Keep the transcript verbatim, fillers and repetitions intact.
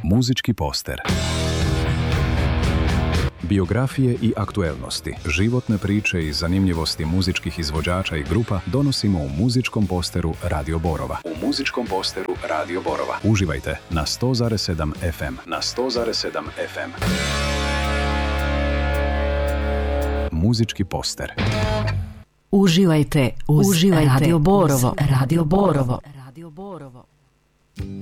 Muzički poster. Biografije i aktuelnosti, životne priče i zanimljivosti muzičkih izvođača i grupa donosimo u muzičkom posteru Radio Borova. U muzičkom posteru Radio Borova. Uživajte na sto zarez sedam ef em. Na sto zarez sedam ef em. Muzički poster. Uživajte uz Uživajte Radio Borovo. Radio Borovo. Radio Borovo.